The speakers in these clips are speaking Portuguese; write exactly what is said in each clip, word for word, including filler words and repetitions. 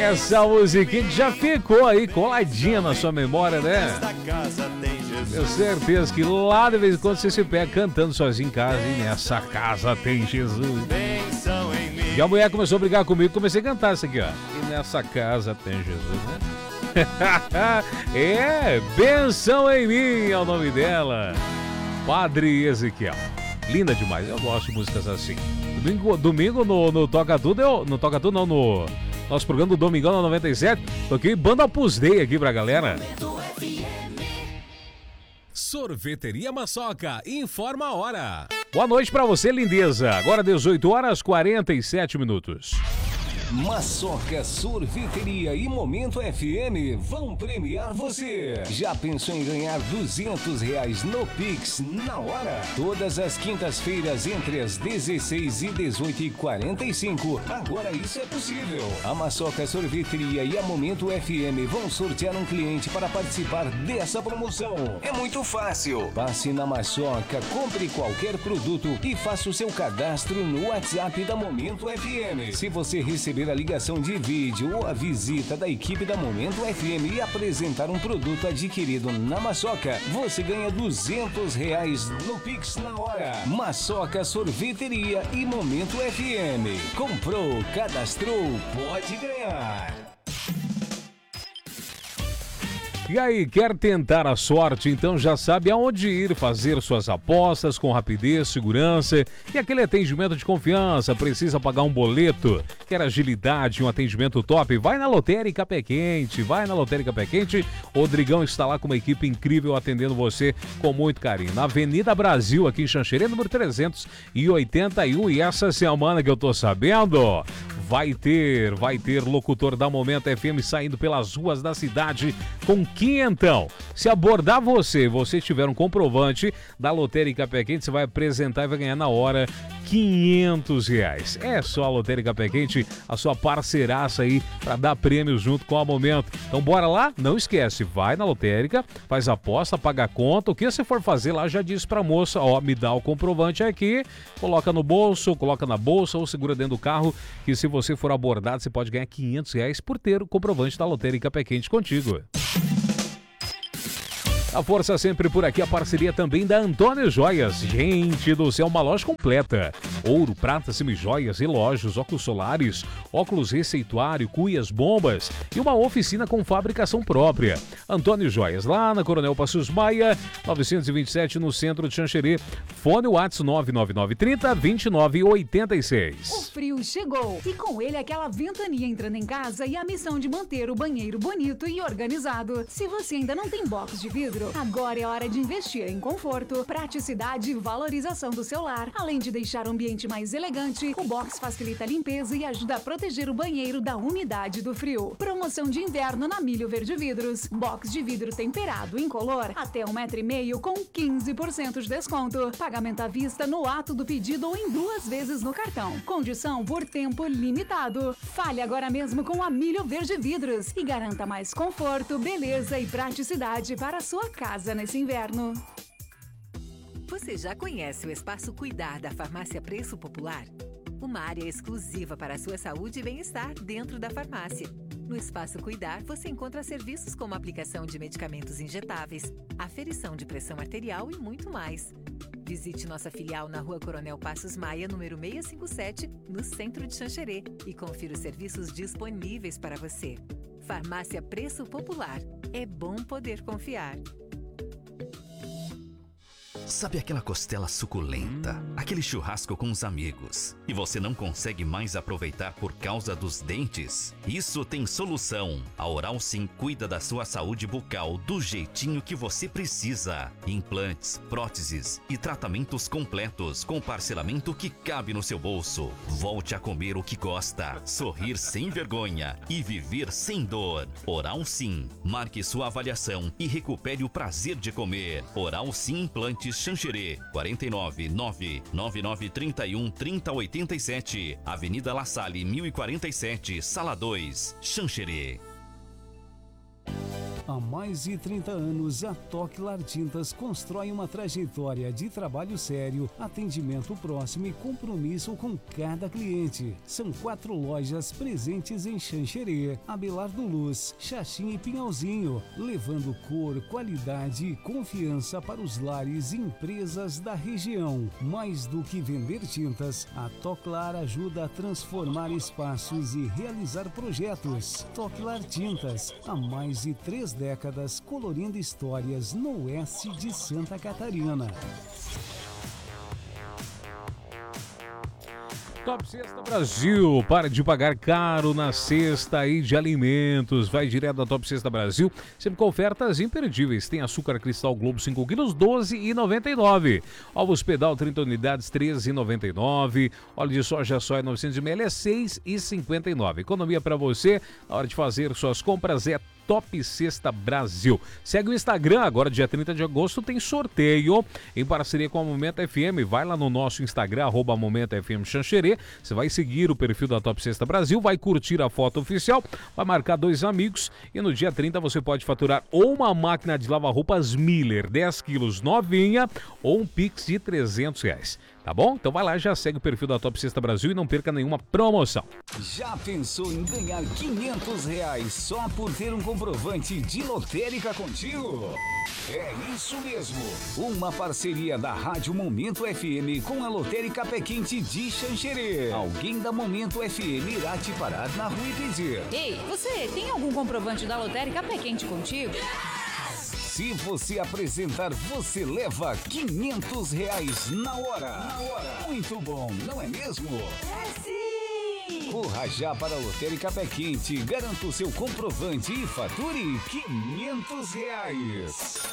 Essa musiquinha que já ficou aí coladinha na sua memória, né? Tenho certeza que lá de vez em quando você se pega cantando sozinho em casa e nessa casa tem Jesus. E a mulher começou a brigar comigo, comecei a cantar isso aqui, ó. E nessa casa tem Jesus, né? É, benção em mim é o nome dela. Padre Ezequiel. Linda demais, eu gosto de músicas assim. Domingo, domingo no, no Toca Tudo, eu, no Toca Tudo não, no nosso programa do Domingão na noventa e sete, toquei Banda Opus Dei aqui pra galera. Sorveteria Maçoca, informa a hora. Boa noite pra você, lindeza. Agora dezoito horas, quarenta e sete minutos. Maçoca Sorveteria e Momento F M vão premiar você. Já pensou em ganhar duzentos reais no Pix na hora? Todas as quintas-feiras entre as dezesseis e dezoito e quarenta e cinco. Agora isso é possível. A Maçoca Sorveteria e a Momento F M vão sortear um cliente para participar dessa promoção. É muito fácil. Passe na Maçoca, compre qualquer produto e faça o seu cadastro no WhatsApp da Momento F M. Se você receber a ligação de vídeo ou a visita da equipe da Momento F M e apresentar um produto adquirido na Maçoca, você ganha duzentos reais no Pix na hora. Maçoca Sorveteria e Momento F M. Comprou, cadastrou, pode ganhar. E aí, quer tentar a sorte? Então já sabe aonde ir fazer suas apostas com rapidez, segurança e aquele atendimento de confiança. Precisa pagar um boleto? Quer agilidade e um atendimento top? Vai na Lotérica Pé Quente, vai na Lotérica Pé Quente. O Rodrigão está lá com uma equipe incrível atendendo você com muito carinho. Na Avenida Brasil, aqui em Xanxerê, número trezentos e oitenta e um. E essa semana que eu tô sabendo, vai ter, vai ter locutor da Momento F M saindo pelas ruas da cidade com quinhentão. Se abordar você, você tiver um comprovante da Lotérica Pé Quente, você vai apresentar e vai ganhar na hora quinhentos reais. É só a Lotérica Pé Quente, a sua parceiraça aí para dar prêmios junto com a Momento. Então bora lá? Não esquece, vai na Lotérica, faz a aposta, paga a conta. O que você for fazer lá, já diz pra moça, ó, me dá o comprovante aqui, coloca no bolso, coloca na bolsa ou segura dentro do carro, que se você for abordado, você pode ganhar quinhentos reais por ter o comprovante da Lotérica Pé Quente contigo. A força sempre por aqui, a parceria também da Antônio Joias. Gente do céu, uma loja completa. Ouro, prata, semijoias, relógios, óculos solares, óculos receituário, cuias, bombas e uma oficina com fabricação própria. Antônio Joias, lá na Coronel Passos Maia, novecentos e vinte e sete, no centro de Xanxerê. Fone WhatsApp nove nove nove, trinta, vinte e nove, oitenta e seis. O frio chegou e com ele aquela ventania entrando em casa e a missão de manter o banheiro bonito e organizado. Se você ainda não tem box de vidro, agora é hora de investir em conforto, praticidade e valorização do seu lar. Além de deixar o ambiente mais elegante, o box facilita a limpeza e ajuda a proteger o banheiro da umidade e do frio. Promoção de inverno na Milho Verde Vidros. Box de vidro temperado incolor até um metro e meio com quinze por cento de desconto. Pagamento à vista no ato do pedido ou em duas vezes no cartão. Condição por tempo limitado. Fale agora mesmo com a Milho Verde Vidros e garanta mais conforto, beleza e praticidade para a sua casa nesse inverno. Você já conhece o Espaço Cuidar da Farmácia Preço Popular? Uma área exclusiva para a sua saúde e bem-estar dentro da farmácia. No Espaço Cuidar, você encontra serviços como aplicação de medicamentos injetáveis, aferição de pressão arterial e muito mais. Visite nossa filial na Rua Coronel Passos Maia, número seiscentos e cinquenta e sete, no centro de Xanxerê, e confira os serviços disponíveis para você. Farmácia Preço Popular. É bom poder confiar. Sabe aquela costela suculenta, aquele churrasco com os amigos, e você não consegue mais aproveitar por causa dos dentes? Isso tem solução. A Oral Sim cuida da sua saúde bucal do jeitinho que você precisa. Implantes, próteses e tratamentos completos com parcelamento que cabe no seu bolso. Volte a comer o que gosta, sorrir sem vergonha e viver sem dor. Oral Sim. Marque sua avaliação e recupere o prazer de comer. Oral Sim Implantes Xanxerê, quarenta e nove, nove nove nove, trinta e um, trinta, oitenta e sete. Avenida La Salle, mil e quarenta e sete, Sala dois, Xanxerê. Há mais de trinta anos, a Toklar Tintas constrói uma trajetória de trabalho sério, atendimento próximo e compromisso com cada cliente. São quatro lojas presentes em Xanxerê, Abelardo Luz, Xaxim e Pinhalzinho, levando cor, qualidade e confiança para os lares e empresas da região. Mais do que vender tintas, a Toklar ajuda a transformar espaços e realizar projetos. Toklar Tintas, há mais de três décadas colorindo histórias no oeste de Santa Catarina. Top Sexta Brasil, pare de pagar caro na cesta aí de alimentos, vai direto da Top Sexta Brasil, sempre com ofertas imperdíveis. Tem açúcar cristal Globo cinco quilos, doze reais e noventa e nove centavos. Ovos Pedal trinta unidades, treze reais e noventa e nove centavos. Óleo de soja soia novecentos mililitros é seis reais e cinquenta e nove centavos. Economia para você na hora de fazer suas compras é Top Sexta Brasil. Segue o Instagram, agora dia trinta de agosto tem sorteio em parceria com a Momento F M. Vai lá no nosso Instagram, arroba Momento F M Xanxerê. Você vai seguir o perfil da Top Sexta Brasil, vai curtir a foto oficial, vai marcar dois amigos e no dia trinta você pode faturar ou uma máquina de lavar roupas Miller, dez quilos novinha, ou um Pix de trezentos reais. Tá bom? Então vai lá, já segue o perfil da Top Sexta Brasil e não perca nenhuma promoção. Já pensou em ganhar quinhentos reais só por ter um comprovante de lotérica contigo? É isso mesmo! Uma parceria da Rádio Momento F M com a Lotérica Pé Quente de Xanxerê. Alguém da Momento F M irá te parar na rua e pedir: Ei, você tem algum comprovante da Lotérica Pé Quente contigo? Se você apresentar, você leva quinhentos reais na hora. Na hora. Muito bom, não é mesmo? É sim! Corra já para a Lotérica Pé Quente, garanta o seu comprovante e fature quinhentos reais.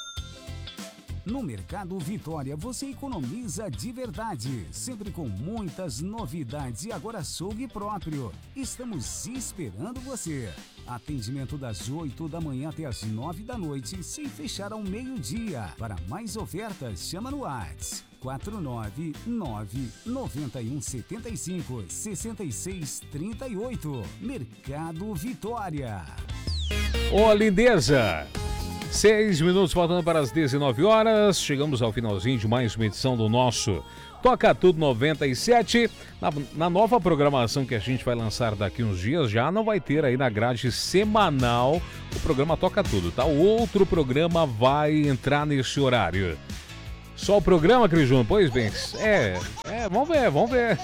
No Mercado Vitória você economiza de verdade, sempre com muitas novidades e agora açougue próprio. Estamos esperando você. Atendimento das oito da manhã até as nove da noite, sem fechar ao meio-dia. Para mais ofertas, chama no WhatsApp quatro nove nove, nove um sete cinco, seis seis três oito. Mercado Vitória. Ô, lindeza! Seis minutos faltando para as dezenove horas. Chegamos ao finalzinho de mais uma edição do nosso Toca Tudo noventa e sete. Na, na nova programação que a gente vai lançar daqui uns dias, já não vai ter aí na grade semanal o programa Toca Tudo, tá? O outro programa vai entrar nesse horário. Só o programa, Cris Júnior? Pois bem, é, é, vamos ver, vamos ver.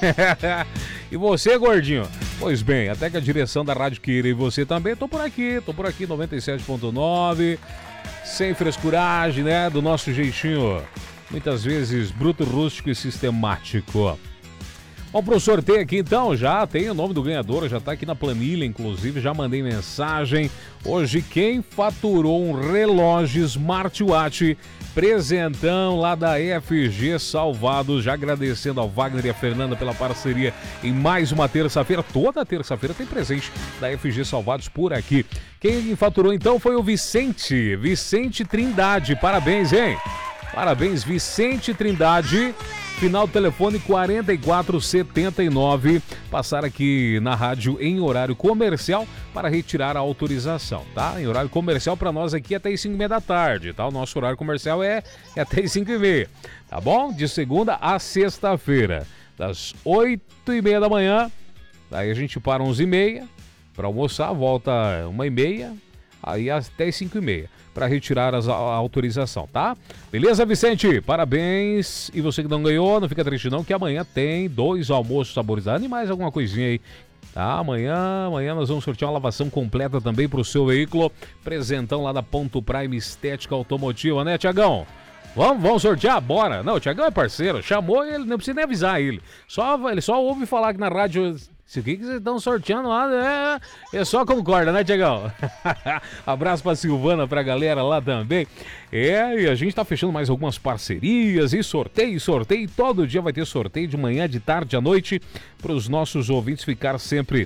E você, gordinho? Pois bem, até que a direção da Rádio queira e você também, tô por aqui, tô por aqui, noventa e sete ponto nove, sem frescuragem, né, do nosso jeitinho, muitas vezes bruto, rústico e sistemático. Vamos pro sorteio aqui então, já tem o nome do ganhador, já tá aqui na planilha, inclusive, já mandei mensagem. Hoje quem faturou um relógio smartwatch, presentão lá da F G Salvados, já agradecendo ao Wagner e a Fernanda pela parceria em mais uma terça-feira. Toda terça-feira tem presente da F G Salvados por aqui. Quem faturou então foi o Vicente, Vicente Trindade, parabéns, hein? Parabéns, Vicente Trindade. Final do telefone quarenta e quatro setenta e nove. Passar aqui na rádio em horário comercial para retirar a autorização, tá? Em horário comercial para nós aqui até as cinco e meia da tarde, tá? O nosso horário comercial é, é até as cinco e meia, tá bom? De segunda a sexta-feira, das oito e meia da manhã, daí a gente para onze e meia para almoçar, volta uma e meia, aí até as cinco e meia. Para retirar as, a, a autorização, tá? Beleza, Vicente? Parabéns. E você que não ganhou, não fica triste não, que amanhã tem dois almoços saborizados e mais alguma coisinha aí, tá? Amanhã, amanhã nós vamos sortear uma lavação completa também para o seu veículo. Presentão lá da Ponto Prime Estética Automotiva, né, Tiagão? Vamos, vamos sortear? Bora. Não, o Tiagão é parceiro, chamou ele, não precisa nem avisar ele. Só, ele só ouve falar que na rádio... Se o que vocês estão sorteando lá, é, é só concorda, né, Tiagão? Abraço pra Silvana, pra galera lá também. É, e a gente tá fechando mais algumas parcerias e sorteio, sorteio. Todo dia vai ter sorteio de manhã, de tarde, à noite, para os nossos ouvintes ficar sempre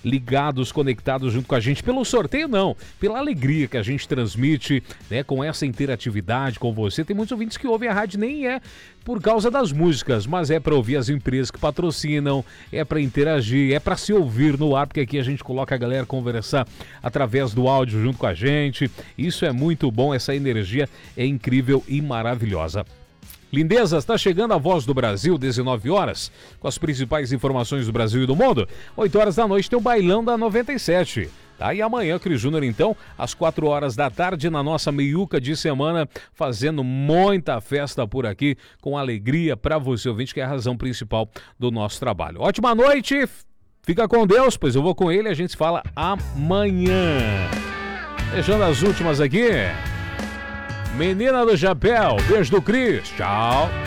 ligados, conectados junto com a gente. Pelo sorteio, não. Pela alegria que a gente transmite, né? Com essa interatividade com você. Tem muitos ouvintes que ouvem a rádio, nem é por causa das músicas, mas é para ouvir as empresas que patrocinam, é para interagir, é para se ouvir no ar, porque aqui a gente coloca a galera conversar através do áudio junto com a gente. Isso é muito bom, essa energia é incrível e maravilhosa. Lindezas, está chegando a Voz do Brasil, dezenove horas, com as principais informações do Brasil e do mundo. oito horas da noite tem o Bailão da noventa e sete. Tá? E amanhã, Cris Júnior, então, às quatro horas da tarde, na nossa meiuca de semana, fazendo muita festa por aqui, com alegria para você, ouvinte, que é a razão principal do nosso trabalho. Ótima noite, fica com Deus, pois eu vou com ele e a gente se fala amanhã. Deixando as últimas aqui. Menina do Chapéu, beijo do Cris, tchau.